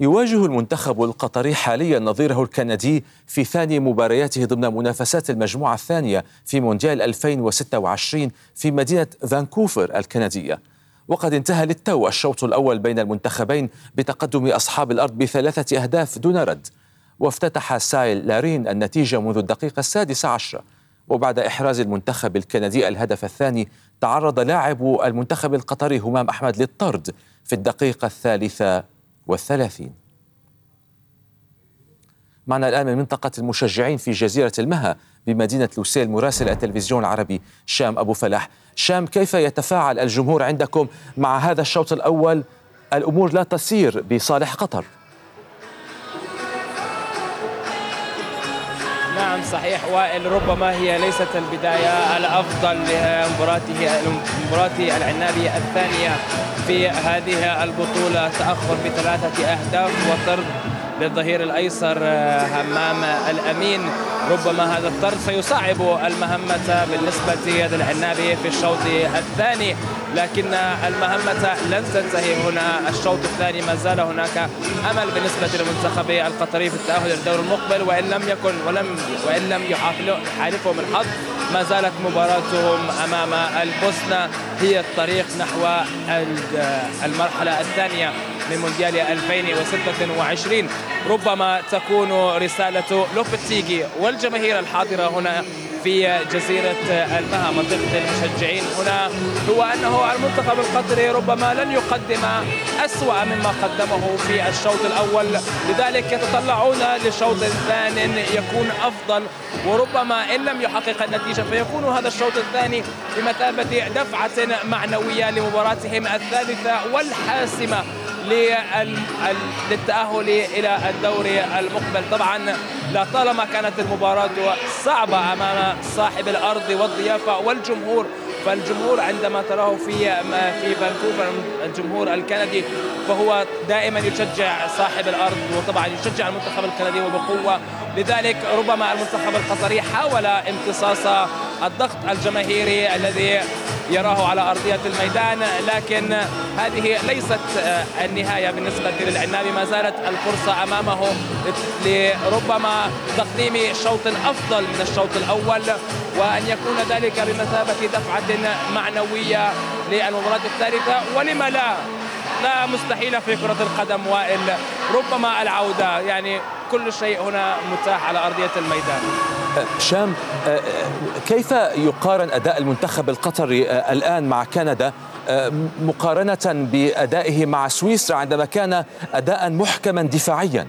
يواجه المنتخب القطري حاليا نظيره الكندي في ثاني مبارياته ضمن منافسات المجموعة الثانية في مونديال 2026 في مدينة فانكوفر الكندية. وقد انتهى للتو الشوط الأول بين المنتخبين بتقدم أصحاب الأرض ب3 أهداف دون رد، وافتتح سايل لارين النتيجة منذ الدقيقة 16. وبعد إحراز المنتخب الكندي الهدف الثاني تعرض لاعب المنتخب القطري همام أحمد للطرد في الدقيقة 33. معنا الآن من منطقة المشجعين في جزيرة المها بمدينة لوسيل مراسل التلفزيون العربي شام أبو فلاح. شام، كيف يتفاعل الجمهور عندكم مع هذا الشوط الأول؟ الأمور لا تسير بصالح قطر. نعم صحيح وائل، ربما هي ليست البداية الأفضل لمباراة العنابي الثانية في هذه البطولة. تأخر ب3 أهداف وطرد للظهير الأيسر همام الأمين. ربما هذا الطرد سيصعب المهمة بالنسبة للعنابي في الشوط الثاني، لكن المهمة لن تنتهي هنا. الشوط الثاني ما زال هناك أمل بالنسبة للمنتخب القطري في التأهل للدور المقبل، وإن لم يحالفهم الحظ ما زالت مباراتهم أمام البوسنة هي الطريق نحو المرحلة الثانية من مونديال 2026. ربما تكون رسالة لوبتيغي والجماهير الحاضرة هنا في جزيرة المها منطقة المشجعين هنا هو أنه المنتخب القطري ربما لن يقدم أسوأ مما قدمه في الشوط الأول، لذلك يتطلعون للشوط الثاني يكون أفضل، وربما إن لم يحقق النتيجة فيكون هذا الشوط الثاني بمثابة دفعة معنوية لمباراتهم الثالثة والحاسمة للتأهل إلى الدور المقبل. طبعا لا طالما كانت المباراة صعبة أمام صاحب الأرض والضيافة والجمهور، فالجمهور عندما تراه في فانكوفر الجمهور الكندي فهو دائما يشجع صاحب الأرض، وطبعا يشجع المنتخب الكندي وبقوة. لذلك ربما المنتخب القطري حاول امتصاص الضغط الجماهيري الذي يراه على أرضية الميدان، لكن هذه ليست النهاية بالنسبة للعنابي. ما زالت الفرصة أمامه لربما تقديم شوط أفضل من الشوط الأول، وأن يكون ذلك بمثابة دفعة معنوية للمباراة الثالثة. ولما لا مستحيل في كرة القدم وائل، ربما العودة، يعني كل شيء هنا متاح على أرضية الميدان. شام، كيف يقارن أداء المنتخب القطري الآن مع كندا مقارنة بأدائه مع سويسرا عندما كان أداء محكما دفاعيا؟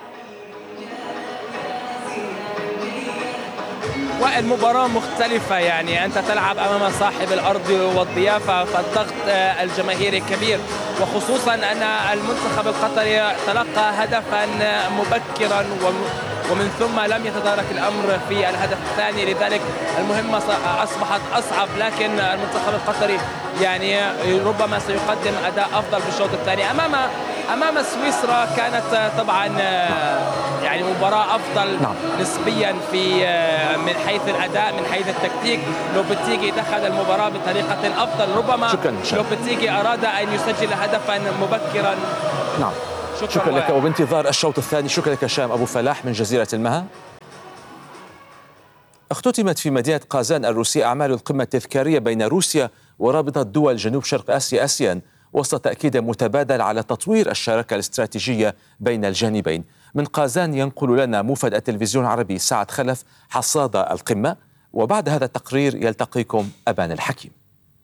والمباراة مختلفة، يعني أنت تلعب أمام صاحب الأرض والضيافة، فالضغط الجماهيري كبير، وخصوصا أن المنتخب القطري تلقى هدفا مبكرا ومن ثم لم يتدارك الأمر في الهدف الثاني، لذلك المهمة أصبحت أصعب. لكن المنتخب القطري يعني ربما سيقدم أداء أفضل في الشوط الثاني أمام سويسرا. كانت طبعا يعني مباراة أفضل نسبيا من حيث الأداء، من حيث التكتيك. لوبتيغي دخل المباراة بطريقة أفضل، ربما لوبتيغي أراد أن يسجل هدفا مبكرا. نعم، شكرا لك، وبانتظار الشوط الثاني. شكرا لك شام أبو فلاح من جزيرة المها. اختتمت في مدينة قازان الروسية أعمال القمة التذكارية بين روسيا ورابطة دول جنوب شرق آسيا آسيان، وسط تأكيد متبادل على تطوير الشراكة الاستراتيجية بين الجانبين. من قازان ينقل لنا موفد التلفزيون العربي سعد خلف حصاد القمة، وبعد هذا التقرير يلتقيكم أبان الحكيم.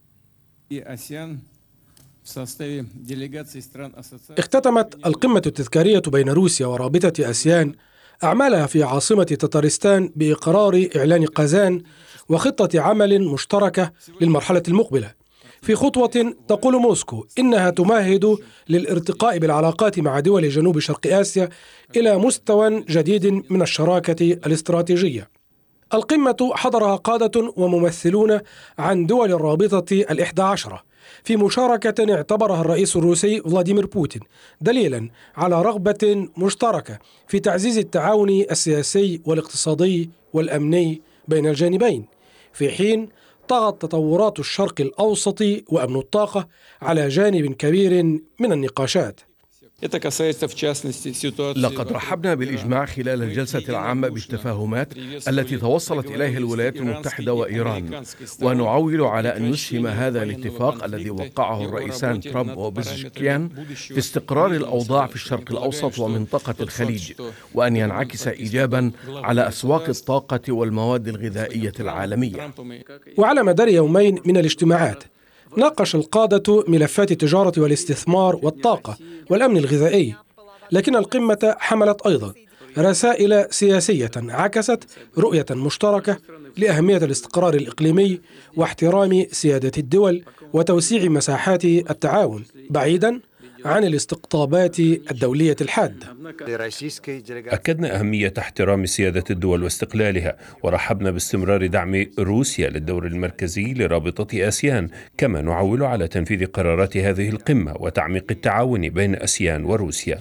اختتمت القمة التذكارية بين روسيا ورابطة آسيان أعمالها في عاصمة تتارستان بإقرار إعلان قازان وخطة عمل مشتركة للمرحلة المقبلة، في خطوة تقول موسكو إنها تمهد للارتقاء بالعلاقات مع دول جنوب شرق آسيا إلى مستوى جديد من الشراكة الاستراتيجية. القمة حضرها قادة وممثلون عن دول الرابطة 11 في مشاركة اعتبرها الرئيس الروسي فلاديمير بوتين دليلا على رغبة مشتركة في تعزيز التعاون السياسي والاقتصادي والأمني بين الجانبين، في حين طغت تطورات الشرق الأوسط وأمن الطاقة على جانب كبير من النقاشات. لقد رحبنا بالإجماع خلال الجلسة العامة بالتفاهمات التي توصلت إليها الولايات المتحدة وإيران، ونعول على أن يسهم هذا الاتفاق الذي وقعه الرئيسان ترامب وبزشكيان في استقرار الأوضاع في الشرق الأوسط ومنطقة الخليج، وأن ينعكس إيجابا على أسواق الطاقة والمواد الغذائية العالمية. وعلى مدار يومين من الاجتماعات ناقش القادة ملفات التجارة والاستثمار والطاقة والأمن الغذائي، لكن القمة حملت أيضا رسائل سياسية عكست رؤية مشتركة لأهمية الاستقرار الإقليمي واحترام سيادة الدول وتوسيع مساحات التعاون بعيدا عن الاستقطابات الدولية الحادة. أكدنا أهمية احترام سيادة الدول واستقلالها، ورحبنا باستمرار دعم روسيا للدور المركزي لرابطة آسيان، كما نعول على تنفيذ قرارات هذه القمة وتعميق التعاون بين آسيان وروسيا.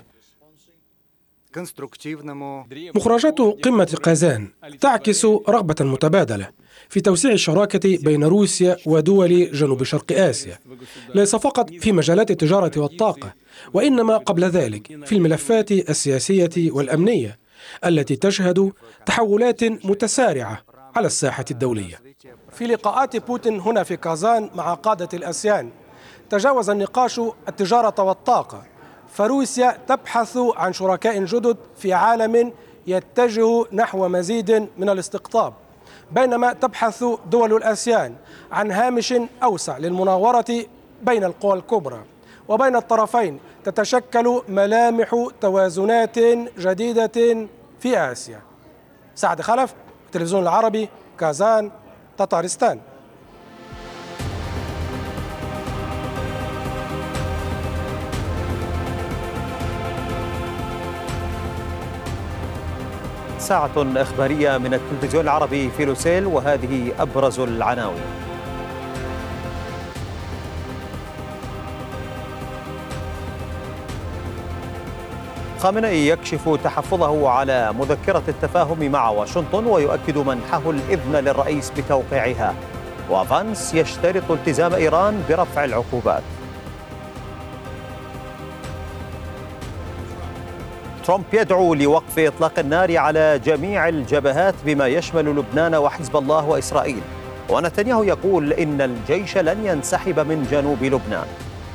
مخرجات قمة قازان تعكس رغبة متبادلة في توسيع الشراكة بين روسيا ودول جنوب شرق آسيا، ليس فقط في مجالات التجارة والطاقة، وإنما قبل ذلك في الملفات السياسية والأمنية التي تشهد تحولات متسارعة على الساحة الدولية. في لقاءات بوتين هنا في كازان مع قادة الآسيان تجاوز النقاش التجارة والطاقة، فروسيا تبحث عن شركاء جدد في عالم يتجه نحو مزيد من الاستقطاب، بينما تبحث دول الآسيان عن هامش أوسع للمناورة بين القوى الكبرى، وبين الطرفين تتشكل ملامح توازنات جديدة في آسيا. سعد خلف، التلفزيون العربي، كازان، تتارستان. ساعة إخبارية من التلفزيون العربي في لوسيل، وهذه أبرز العناوين. خامنئي يكشف تحفظه على مذكرة التفاهم مع واشنطن ويؤكد منحه الإذن للرئيس بتوقيعها، وفانس يشترط التزام إيران برفع العقوبات. ترامب يدعو لوقف إطلاق النار على جميع الجبهات بما يشمل لبنان وحزب الله وإسرائيل، ونتنياهو يقول إن الجيش لن ينسحب من جنوب لبنان.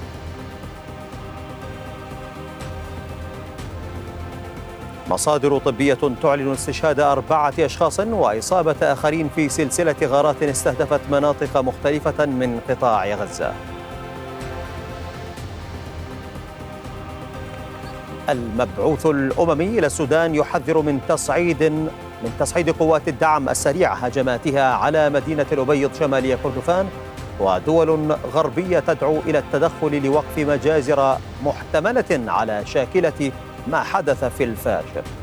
مصادر طبية تعلن استشهاد 4 أشخاص وإصابة آخرين في سلسلة غارات استهدفت مناطق مختلفة من قطاع غزة. المبعوث الأممي إلى السودان يحذر من تصعيد قوات الدعم السريع هجماتها على مدينة الأبيض شمالي كردفان، ودول غربية تدعو إلى التدخل لوقف مجازر محتملة على شاكلة ما حدث في الفاشر.